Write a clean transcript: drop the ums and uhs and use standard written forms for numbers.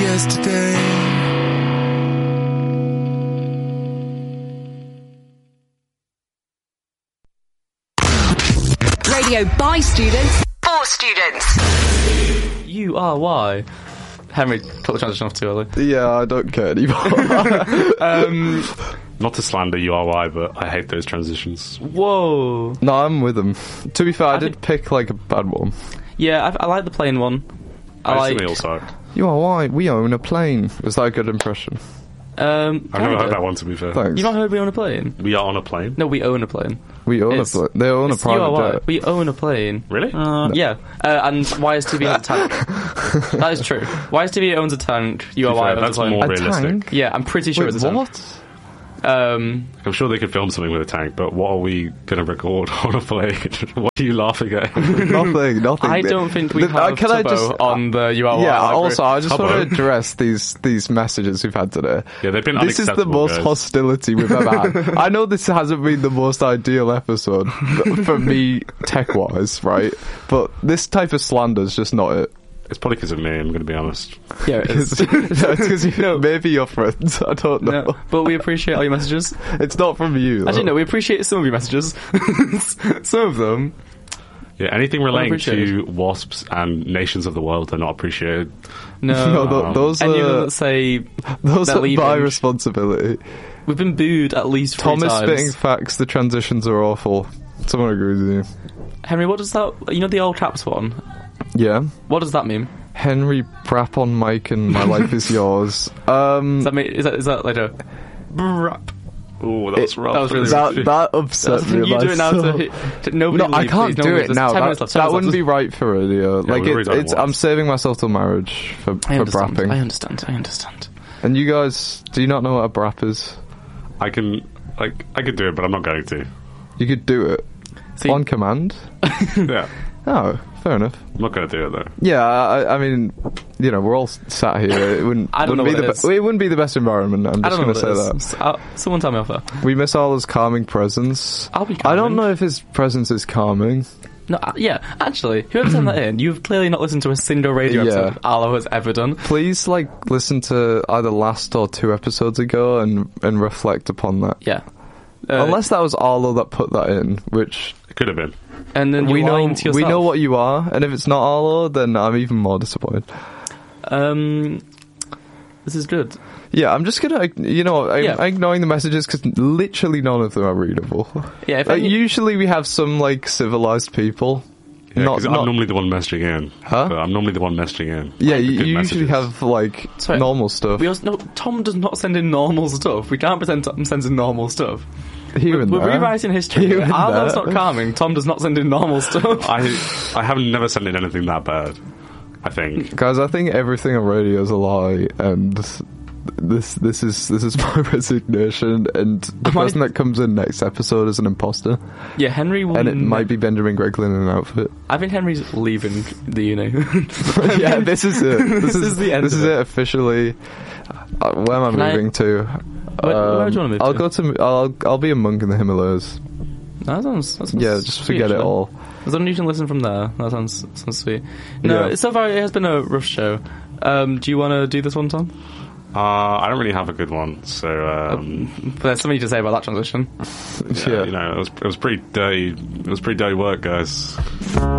yesterday. Radio by students, for students. URY. Henry, cut the transition off too early. Yeah, I don't care anymore. Not to slander URY, but I hate those transitions. Whoa. No, I'm with them. To be fair, I did pick like a bad one. Yeah, I like the plane one. I think they all suck. URY, we own a plane. Was that a good impression? I've never heard that one, to be fair. Thanks. You've not heard we own a plane? We are on a plane? No, we own a plane. We own a plane. They own a private URY. jet. We own a plane. Really? No. Yeah. And YSTV owns a tank. That is true. YSTV owns a tank. URY owns that's a plane. more realistic. Tank? Yeah, I'm pretty sure Wait, it's a tank. what? I'm sure they could film something with a tank, but what are we going to record on a plane? What are you laughing at? Nothing. I don't think we have can I Tubbo just, on the URY. Yeah, library. also, I just want Tubbo. to address these messages we've had today. Yeah, they've been This is the unacceptable, most guys. hostility we've ever had. I know this hasn't been the most ideal episode for me, tech-wise, right? But this type of slander is just not it. It's probably because of me, I'm going to be honest. Yeah, it is. It's because maybe your friends. I don't know. No, but we appreciate all your messages. It's not from you. Though. Actually, no, we appreciate some of your messages. Some of them. Yeah, anything relating Unappreciated. to wasps and nations of the world are not appreciated. No, No, those any of them are that say those they're are leaving. my responsibility. We've been booed at least 3 Thomas times. spitting facts. The transitions are awful. Someone agrees with you. Henry, what does that? You know the all caps one. Yeah. What does that mean? Henry Brap on mic and my life is yours. Does that mean is that like a brap? Oh, that was rough. That was really that upset me. You do it now so- to nobody. No, I leave, can't please. do No, it there's now. 10 minutes left, 10 That minutes wouldn't left. be right for radio. Like we've already done it it's I'm once. saving myself till marriage for I understand. brapping. I understand. And you guys, do you not know what a brap is? I could do it, but I'm not going to. You could do it See- on command. Yeah, Oh, fair enough. I'm not going to do it, though. Yeah, I mean, you know, we're all sat here. It wouldn't. I don't know wouldn't be what the it is. It wouldn't be the best environment. I'm I just don't know going to what say it that. is. Someone tell me off there. We miss all his calming presence. I'll be I don't calming. know if his presence is calming. No, yeah, actually, whoever sent that in, you've clearly not listened to a single radio Yeah. episode Arlo has ever done. Please, listen to either last or 2 episodes ago and reflect upon that. Yeah. Unless that was Arlo that put that in, which It could have been. and then we you're know lying to yourself. we know what you are, and if it's not Arlo, then I'm even more disappointed. This is good. Yeah, I'm just gonna, I'm ignoring the messages because literally none of them are readable. Yeah, if Like, any- usually we have some civilized people. Yeah, not, 'cause I'm normally the one messaging in. Huh? But I'm normally the one messaging in. yeah, The you good usually messages. have Sorry. normal stuff. We also, no, Tom does not send in normal stuff. We can't pretend Tom sends in normal stuff. Here and We're there. rewriting history. Here and Arlo's there. not calming. Tom does not send in normal stuff. I have never sent in anything that bad, I think. Guys, I think everything on radio is a lie, and this is my resignation. And the Am I- person that comes in next episode is an imposter, Yeah, Henry will. and it might be Benjamin Greglin in an outfit. I think Henry's leaving the uni. Yeah, this is it. This is the end This of is it. it officially. Where am I Can I- moving to? Where do you want to move I'll to? go to. I'll be a monk in the Himalayas. That sounds Yeah, just sweet, forget it actually. all. As long as you can listen from there, that sounds sweet. No, Yeah. so far it has been a rough show. Do you want to do this one, Tom? I don't really have a good one, so But there's something to say about that transition. Yeah. you know, it was pretty dirty. It was pretty dirty work, guys.